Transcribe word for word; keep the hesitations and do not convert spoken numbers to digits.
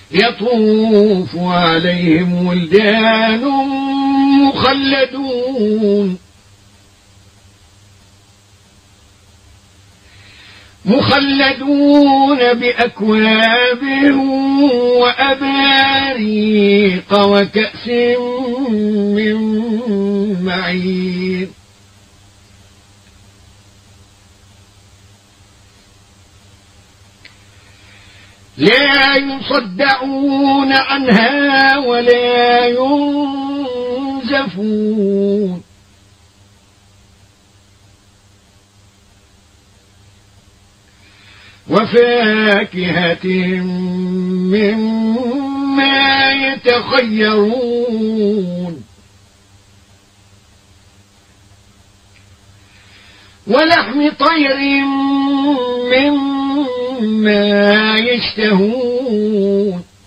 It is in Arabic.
يطوف عليهم ولدان مخلدون مخلدون بأكواب وأباريق وكأس من معين لا يصدعون عنها ولا ينزفون وفاكهة مما يتخيرون ولحم طير مما يشتهون